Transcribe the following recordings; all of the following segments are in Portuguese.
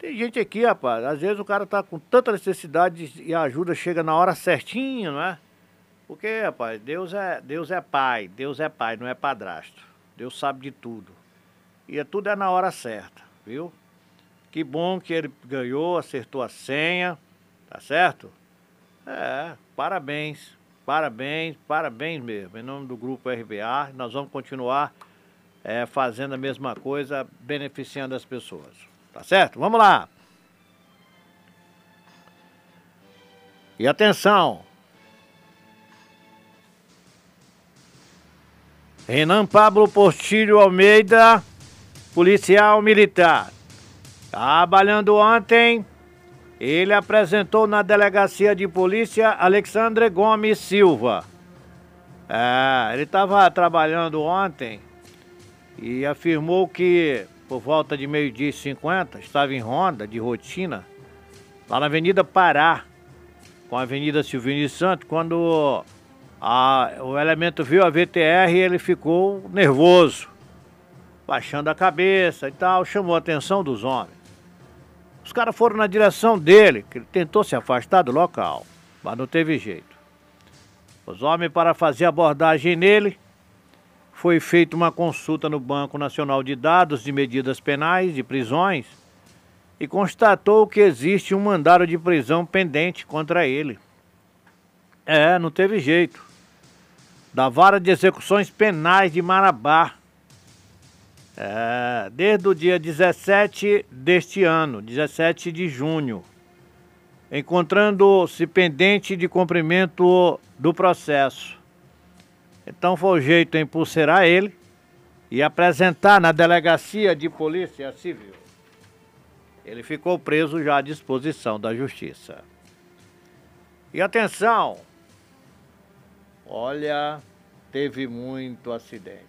Tem gente aqui, rapaz, às vezes o cara tá com tanta necessidade e a ajuda chega na hora certinha, não é? Porque, rapaz, Deus é pai, não é padrasto. Deus sabe de tudo. E tudo é na hora certa, viu? Que bom que ele ganhou, acertou a senha, tá certo? Parabéns, parabéns, parabéns mesmo. Em nome do Grupo RBA, nós vamos continuar fazendo a mesma coisa, beneficiando as pessoas. Tá certo? Vamos lá. E atenção. Renan Pablo Portilho Almeida, policial militar. Trabalhando ontem, ele apresentou na delegacia de polícia Alexandre Gomes Silva. Ele estava trabalhando ontem e afirmou que por volta de 12h50 estava em ronda de rotina lá na Avenida Pará, com a Avenida Silvino Santos, quando o elemento viu a VTR e ele ficou nervoso, baixando a cabeça e tal, chamou a atenção dos homens. Os caras foram na direção dele, que ele tentou se afastar do local, mas não teve jeito. Os homens, para fazer abordagem nele, foi feita uma consulta no Banco Nacional de Dados de Medidas Penais de Prisões e constatou que existe um mandado de prisão pendente contra ele. Não teve jeito. Da Vara de Execuções Penais de Marabá. Desde o dia 17 deste ano, 17 de junho, encontrando-se pendente de cumprimento do processo. Então foi o jeito de impulsionar ele e apresentar na delegacia de polícia civil. Ele ficou preso já à disposição da justiça. E atenção, olha, teve muito acidente.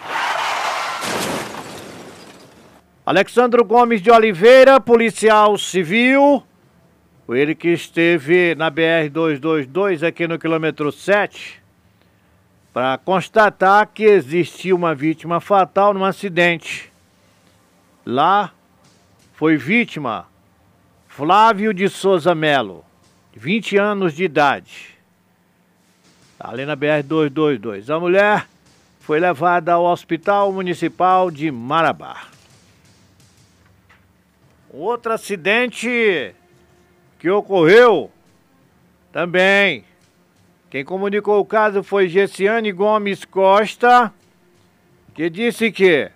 Alexandre Gomes de Oliveira, policial civil, ele que esteve na BR-222 aqui no quilômetro 7, para constatar que existiu uma vítima fatal num acidente. Lá foi vítima Flávio de Souza Melo, 20 anos de idade, ali na BR-222. A mulher foi levada ao Hospital Municipal de Marabá. Outro acidente que ocorreu também. Quem comunicou o caso foi Gessiane Gomes Costa, que disse que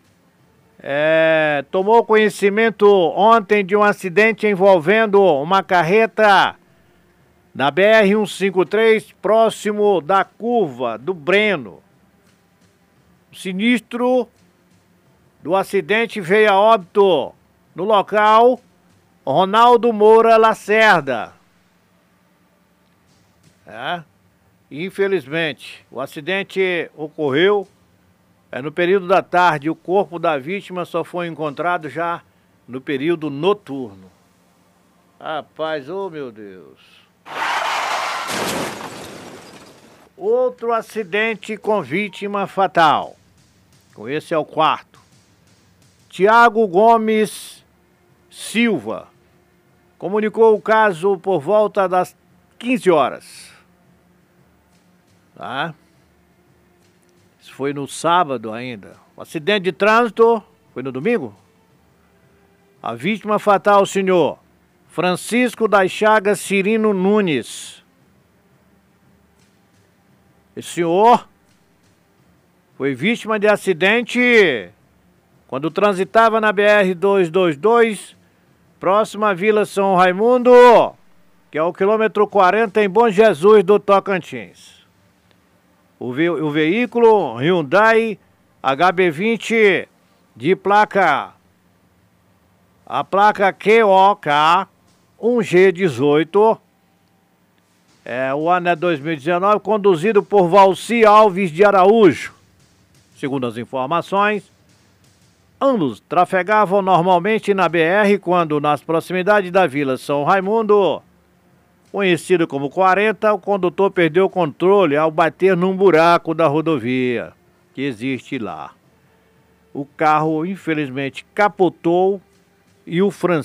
tomou conhecimento ontem de um acidente envolvendo uma carreta na BR-153, próximo da curva do Breno. O sinistro do acidente veio a óbito no local Ronaldo Moura Lacerda. Infelizmente, o acidente ocorreu no período da tarde. O corpo da vítima só foi encontrado já no período noturno. Rapaz, oh meu Deus. Outro acidente com vítima fatal. Esse é o quarto. Tiago Gomes Silva comunicou o caso por volta das 15 horas. Isso foi no sábado ainda. O acidente de trânsito foi no domingo. A vítima fatal, o senhor Francisco das Chagas Cirino Nunes. Esse senhor foi vítima de acidente quando transitava na BR-222, próximo à Vila São Raimundo, que é o quilômetro 40 em Bom Jesus do Tocantins. O veículo Hyundai HB20 de placa, a placa QOK 1G18, o ano é 2019, conduzido por Valci Alves de Araújo. Segundo as informações, ambos trafegavam normalmente na BR quando, nas proximidades da Vila São Raimundo, conhecido como 40, o condutor perdeu o controle ao bater num buraco da rodovia que existe lá. O carro, infelizmente, capotou e o Francisco